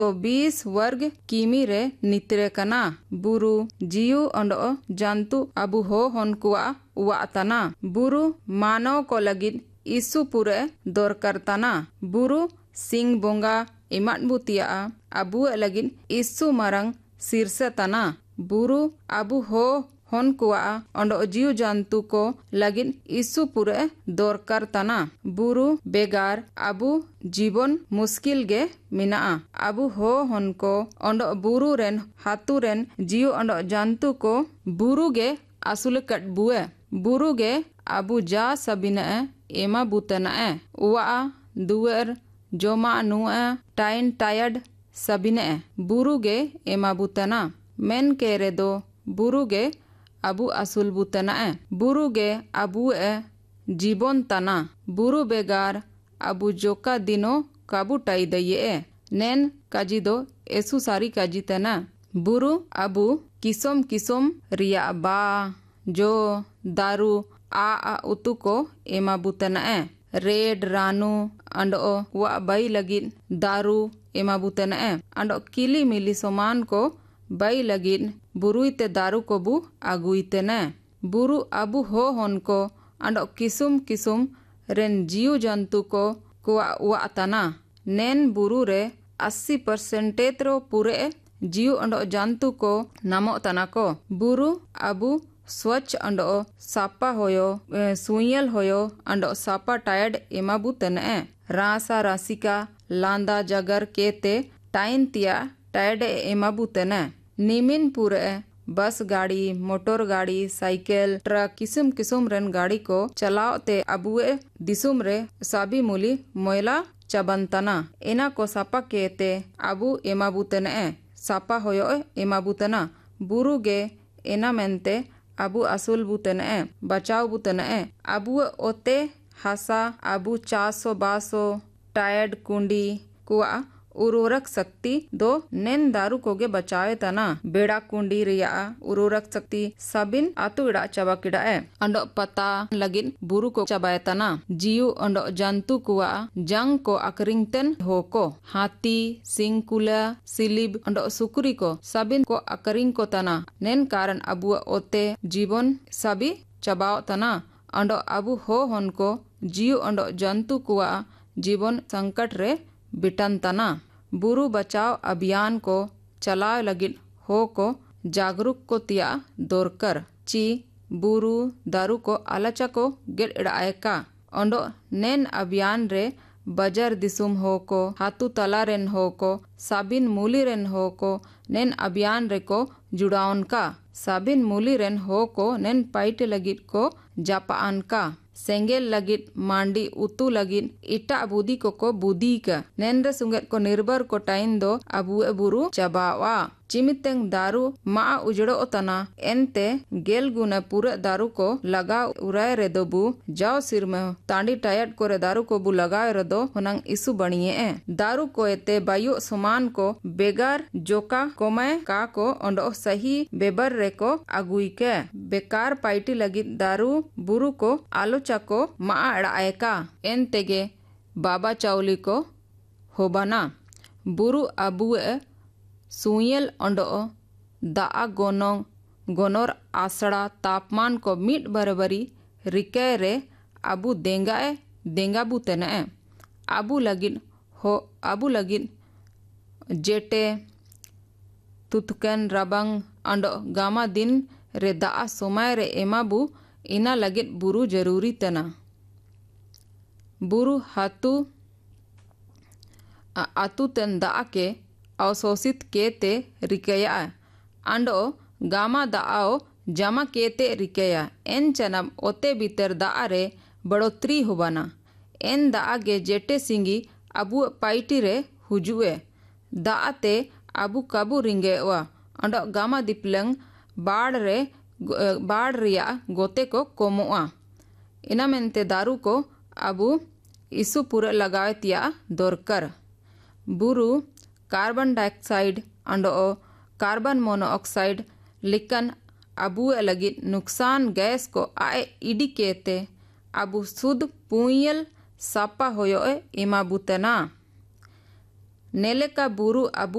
20 वर्ग किमी रे नितरे कना। बुरु जियु अंडो जंतु अबु हो हनकुआ उवातना। बुरु मानव को लगिन ईसु पुरे दरकार तना। बुरु सिंग बोंगा इमाट बुतिया अबु लगिन ईसु मरंग शीर्ष तना। बुरु अबु हो हनकुआ अंडो जियु जंतु को लगिन ईसु पुरे दरकार तना। बुरु बेगार अबु जीवन मुश्किल गे मिना। अबु हो हनको अंडो बुरु रेन हातु रेन जियु अंडो जंतु को बुरु गे असुल कट बुए। बुरु गे अबु जा सबिना एमा बुतना उवा दुअर जोमा नुआ टाइन टायर्ड सबिना बुरु गे एमा बुतना। मेन केरे दो बुरु गे अबु असुल बुतना बुरु गे अबु जीवन तना। बुरु बेगार अबु जोका दिनो काबू टाई दये नेन काजी दो एसु सारी काजी तना। बुरु अबु किसम किसम रिया बा जो दारू आ उतु को एमा बुतना रेड रानू अंडो वा बाई लगिन दारू एमा बुतना अंडो किली मिली समान को बाई लगिन बुरुइते दारू को बु आगुइते न। बुरु अबु हो हनको अंडो किसुम किसुम रेन जियु जंतु को कुआ तना। नेन बुरु रे 80% पूरे जियु अंडो जंतु को नामो तना को। बुरु अबु स्वच्छ अंडो सापा होयो सुइयल होयो अंडो सापा टायर्ड एमा बुतने। रासा रासिका लांदा जगर केते टाइन तिया टायर्ड एमा बुतने। निमिन पूरे बस गाड़ी मोटर गाड़ी साइकिल ट्रक किस्म किस्म रेन गाड़ी को चलाओ ते अबुए दिसुम रे साबी मुली मोयला चबंतना। एना को सापा केते अबु एमा बुतने सापा होयो एमा बुतना। बुरु गे एना मेनते अबु असुल बुतने बचाव बुतने। अबु ओते हासा अबु 400 टायर्ड कुंडी कुआ उर्वरक शक्ति दो नेन दारू कोगे बचाए तना। बेड़ा कुंडी रिया उर्वरक शक्ति सबिन आतु इड़ा चबा किड़ा अंडो पता लगिन बुरु को चबाए तना। जियु अंडो जंतु कुआ जंग को अकरिंगतन होको हाथी सिंकुला सिलिब अंडो सुकुरी को सबिन को अकरिंग को तना। नेन कारण अबु ओते जीवन सभी चबाओ तना। अंडो अबु हो हनको जियु अंडो जंतु कुआ जीवन संकट रे बिटन तना। बुरु बचाव अभियान को चलाए लगिन हो को जागरूक को तिया दोरकर ची बुरु दारू को आलचा को गिर इड़ाए का। अंडो नेन अभियान रे बजर दिसुम हो को हाथु तला रेन हो को साबिन मूली रेन हो को नेन अभियान रे को जुड़ाउन का। साबिन मूली रेन हो को नेन पाइट लगिट को जापान का। सेंगेल लगिट मांडी उतु लगिन इटा बुदी को बुदी का। नेंद्र सुंगत को निर्भर को टाइन दो अबु बुरु चबावा। चिमितेंग दारू मा उजड़ो तना एनते गेल गुना पूरे दारू को लगा उराय रे दो बु जाओ सिर में तांडी टायर्ड को रे दारू को बु लगाए रे दो हुनंग इसु बनिए दारू को एते बायु समान को बेगार जोका कोमय का को अंडो सही बेबर रे को अगुई के बेकार पाइटी लगी दारू बुरु को आलोचा को मा अड़ाए का एन तेगे बाबा चाउली को होबाना। बुरु अबुए सुयल अंडो दा गोनोर आसड़ा तापमान को मिट बराबरी रिके रे अबु देंगा बुतने अबु लगिन जेटे तुतकन रबंग अंडो गामा दिन रे दा समय रे एमाबु इना लगिन बुरु जरूरी तना। बुरु हातु आतु तन दा के अवशोषित केते रिकया अंडो गामा दाओ जमा केते रिकया एन चनम ओते भीतर दा रे बढ़ोतरी होबाना। एन दा गे जेटे सिंगी अबु पाइटी रे हुजुए दा ते अबु कबु रिंगे वा अंडो गामा दिपलंग बाढ़ रिया गोते को कोमोआ। इना मेनते दारू को अबु इसु पूरा लगाए तिया दोरकर। बुरु कार्बन डाइऑक्साइड अंडो कार्बन मोनोऑक्साइड लिकन अबु लगी नुकसान गैस को आए इडी केते अबु सुद पुयल सापा होयो इमा बुतना। नेले का बुरु अबु